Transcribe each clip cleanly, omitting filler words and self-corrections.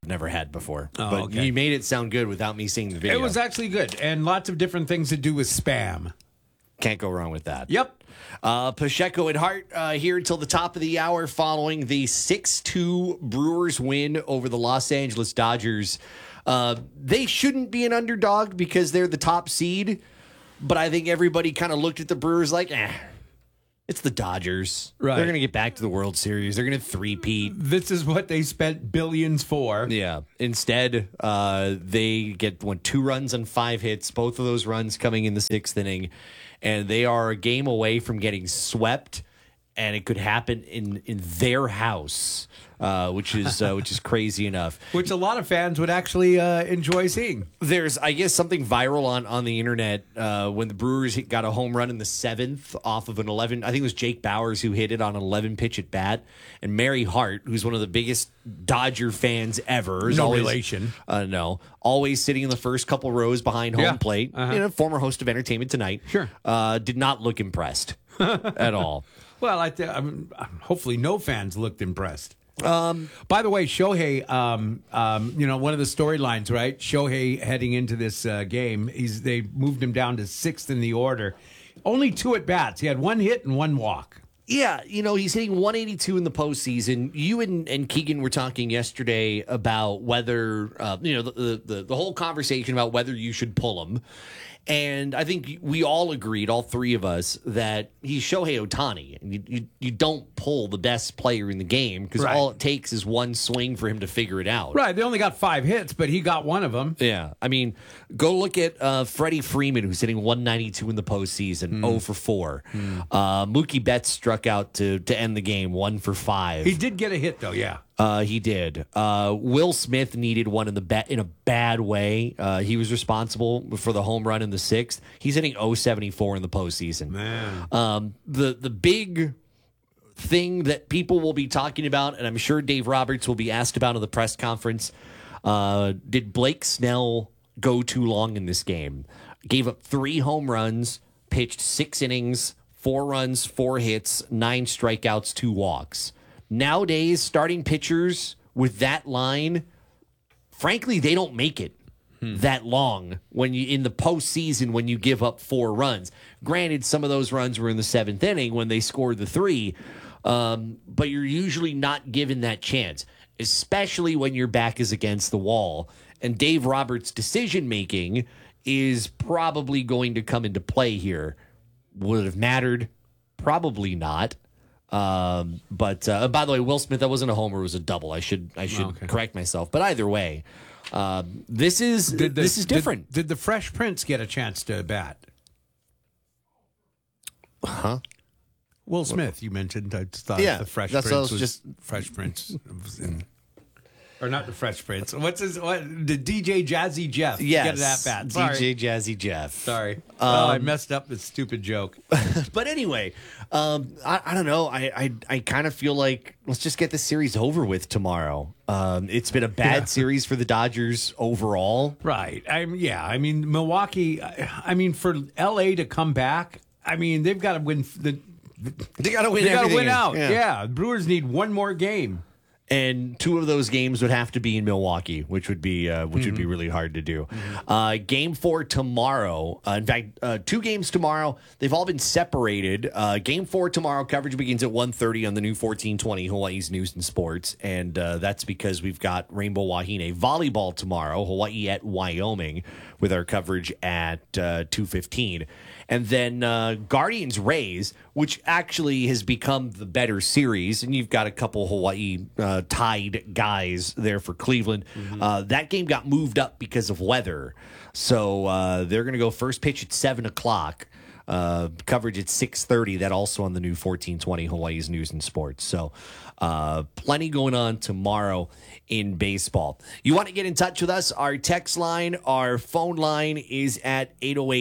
never had before. Oh, but okay. you made it sound good without me seeing the video. It was actually good, and lots of different things to do with spam. Can't go wrong with that. Yep. Pacheco and Hart here until the top of the hour following the 6-2 Brewers win over the Los Angeles Dodgers. They shouldn't be an underdog because they're the top seed, but I think everybody kind of looked at the Brewers like, it's the Dodgers. Right. They're going to get back to the World Series. They're going to three-peat. This is what they spent billions for. Yeah. Instead, they get 2 runs on 5 hits, both of those runs coming in the 6th inning, and they are a game away from getting swept, and it could happen in their house, which is crazy enough. Which a lot of fans would actually enjoy seeing. There's, I guess, something viral on the internet when the Brewers got a home run in the 7th off of an 11. I think it was Jake Bowers who hit it on an 11-pitch at bat. And Mary Hart, who's one of the biggest Dodger fans ever. No relation. No. Always sitting in the first couple rows behind home plate. Uh-huh. Former host of Entertainment Tonight. Sure. Did not look impressed at all. Well, hopefully no fans looked impressed. By the way, Shohei, one of the storylines, right? Shohei heading into this game, they moved him down to 6th in the order. Only 2 at bats. He had 1 hit and 1 walk. Yeah, he's hitting 182 in the postseason. You and Keegan were talking yesterday about whether, the whole conversation about whether you should pull him. And I think we all agreed, all 3 of us, that he's Shohei Ohtani. And you don't pull the best player in the game because all it takes is 1 swing for him to figure it out. Right. They only got 5 hits, but he got 1 of them. Yeah. I mean, go look at Freddie Freeman, who's hitting 192 in the postseason, 0 for 4. Mookie Betts struck out to end the game, 1 for 5. He did get a hit, though, yeah. He did. Will Smith needed one in a bad way. He was responsible for the home run in the 6th. He's hitting 074 in the postseason. Man. The big thing that people will be talking about, and I'm sure Dave Roberts will be asked about in the press conference, did Blake Snell go too long in this game? Gave up 3 home runs, pitched 6 innings, 4 runs, 4 hits, 9 strikeouts, 2 walks. Nowadays, starting pitchers with that line, frankly, they don't make it that long when you in the postseason when you give up 4 runs. Granted, some of those runs were in the 7th inning when they scored the 3, but you're usually not given that chance, especially when your back is against the wall. And Dave Roberts' decision-making is probably going to come into play here. Would it have mattered? Probably not. But by the way, Will Smith, that wasn't a homer, it was a double. I should correct myself. But either way, this is different. Did the Fresh Prince get a chance to bat? Huh? Will Smith, you mentioned. I thought the Fresh that's Prince was just Fresh Prince. Or not the Fresh Prince. The DJ Jazzy Jeff? Yes, get that bat. Sorry. DJ Jazzy Jeff. Sorry. I messed up this stupid joke. But anyway, I don't know. I kind of feel like let's just get the series over with tomorrow. It's been a bad series for the Dodgers overall. Right. I mean, Milwaukee. I mean, for LA to come back. I mean, they've got to win. They got to win. They got to win out. Yeah. Brewers need 1 more game. And 2 of those games would have to be in Milwaukee, which would be really hard to do. Game 4 tomorrow. In fact, 2 games tomorrow. They've all been separated. Game 4 tomorrow. Coverage begins at 1:30 on the new 1420 Hawaii's News and Sports, and that's because we've got Rainbow Wahine volleyball tomorrow. Hawaii at Wyoming with our coverage at 2:15. And then Guardians Rays, which actually has become the better series. And you've got a couple Hawaii tied guys there for Cleveland. That game got moved up because of weather. So they're going to go first pitch at 7 o'clock. Coverage at 6:30. That also on the new 1420 Hawaii's News and Sports. So plenty going on tomorrow in baseball. You want to get in touch with us? Our text line, our phone line is at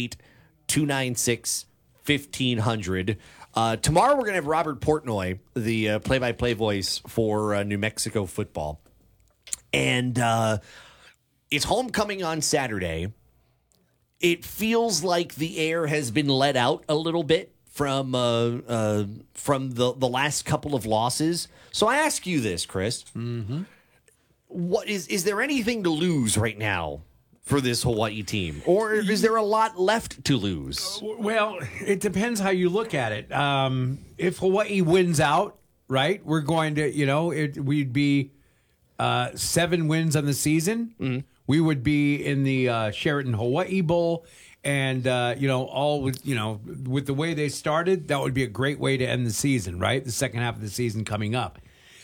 808-296-1500. Tomorrow we're going to have Robert Portnoy, the play-by-play voice for New Mexico football. And it's homecoming on Saturday. It feels like the air has been let out a little bit from the last couple of losses. So I ask you this, Chris. what is there anything to lose right now for this Hawaii team, or is there a lot left to lose? Well, it depends how you look at it. If Hawaii wins out, right, we're going to, we'd be 7 wins on the season. Mm-hmm. We would be in the Sheraton Hawaii Bowl. And, all with the way they started, that would be a great way to end the season, right? The second half of the season coming up.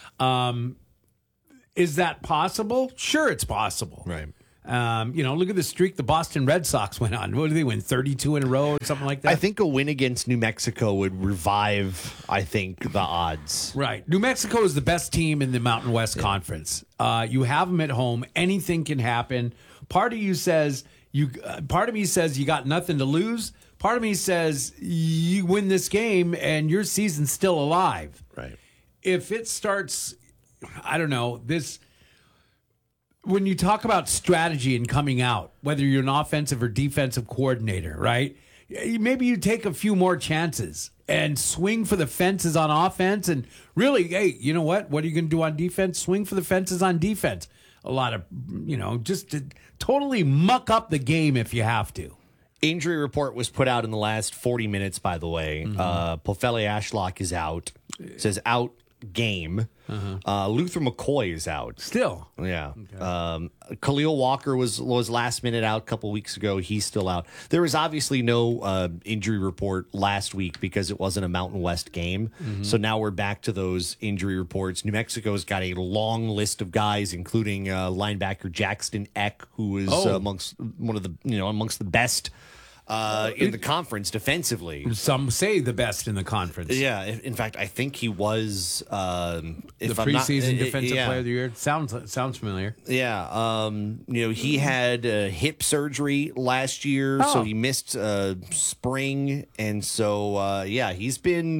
Is that possible? Sure, it's possible. Right. Look at the streak the Boston Red Sox went on. What did they win? 32 in a row or something like that? I think a win against New Mexico would revive, the odds. Right. New Mexico is the best team in the Mountain West Conference. You have them at home. Anything can happen. Part of me says you got nothing to lose. Part of me says you win this game and your season's still alive. Right. If it starts, I don't know, when you talk about strategy and coming out, whether you're an offensive or defensive coordinator, right? Maybe you take a few more chances and swing for the fences on offense. And really, hey, you know what? What are you going to do on defense? Swing for the fences on defense. A lot of, just to totally muck up the game if you have to. Injury report was put out in the last 40 minutes, by the way. Mm-hmm. Pofele Ashlock is out. It says out game. Luther McCoy is out. Still. Yeah. Okay. Khalil Walker was last minute out a couple weeks ago. He's still out. There was obviously no injury report last week because it wasn't a Mountain West game. Mm-hmm. So now we're back to those injury reports. New Mexico's got a long list of guys, including linebacker Jackson Eck, who is amongst the best in the conference defensively. Some say the best in the conference. Yeah, in fact, I think he was the preseason defensive player of the year. Sounds familiar. Yeah, he had hip surgery last year, so he missed spring, and so he's been.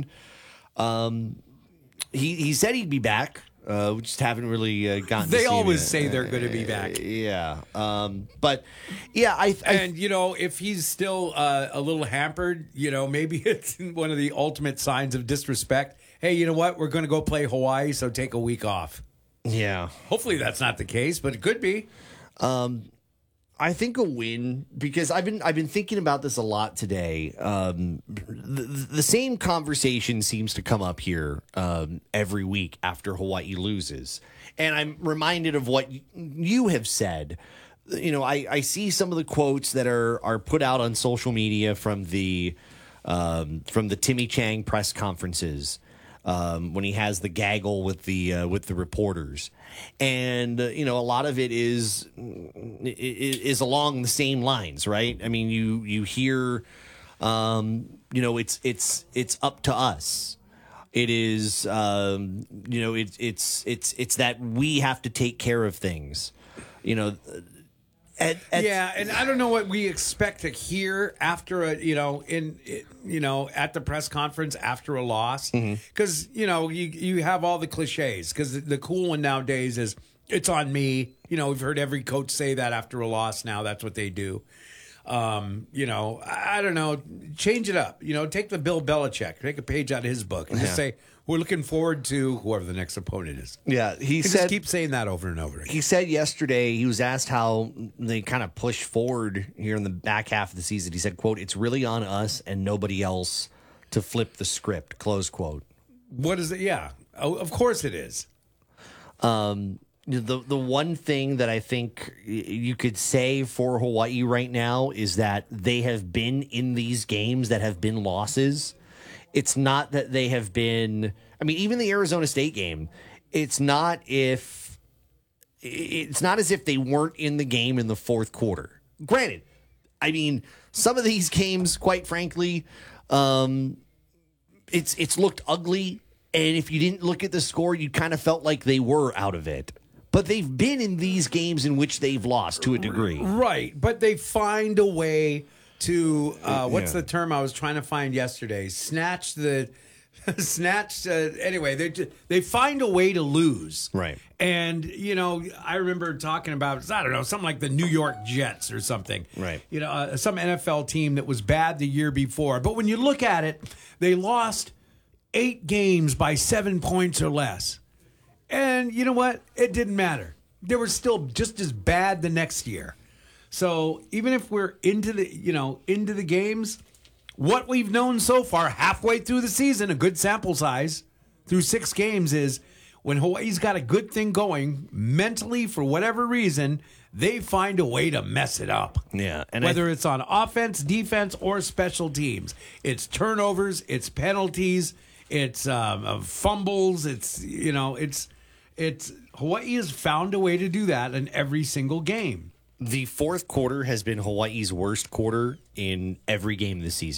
He said he'd be back. We just haven't really gotten. They to see always him. say they're going to be back. But if he's still a little hampered, maybe it's one of the ultimate signs of disrespect. Hey, you know what? We're going to go play Hawaii, so take a week off. Yeah. Hopefully that's not the case, but it could be. I think a win, because I've been thinking about this a lot today. The same conversation seems to come up here every week after Hawaii loses, and I'm reminded of what you have said. I see some of the quotes that are put out on social media from the Timmy Chang press conferences. When he has the gaggle with the reporters, and a lot of it is along the same lines, right? I mean, you hear, it's up to us. It is, it's that we have to take care of things, and I don't know what we expect to hear after at the press conference after a loss, because you have all the cliches. Because the cool one nowadays is it's on me. We've heard every coach say that after a loss. Now that's what they do. I don't know. Change it up. Take the Bill Belichick, take a page out of his book, and just say we're looking forward to whoever the next opponent is. Yeah, he said. Just keep saying that over and over again. He said yesterday, he was asked how they kind of push forward here in the back half of the season. He said, "quote It's really on us and nobody else to flip the script." Close quote. What is it? Yeah, of course it is. The one thing that I think you could say for Hawaii right now is that they have been in these games that have been losses. It's not that they have been. I mean, even the Arizona State game, it's not as if they weren't in the game in the fourth quarter. Granted, I mean, some of these games, quite frankly, it's looked ugly, and if you didn't look at the score, you kind of felt like they were out of it. But they've been in these games in which they've lost to a degree. Right, but they find a way to, what's the term I was trying to find yesterday? Anyway, they find a way to lose. Right. And, I remember talking about, I don't know, something like the New York Jets or something. Right. Some NFL team that was bad the year before. But when you look at it, they lost 8 games by 7 points or less. And you know what? It didn't matter. they were still just as bad the next year. So even if we're into the games, what we've known so far, halfway through the season, a good sample size through 6 games, is when Hawaii's got a good thing going mentally, for whatever reason, they find a way to mess it up. Yeah, and whether it's on offense, defense, or special teams, it's turnovers, it's penalties, it's fumbles. It's Hawaii has found a way to do that in every single game. The fourth quarter has been Hawaii's worst quarter in every game this season.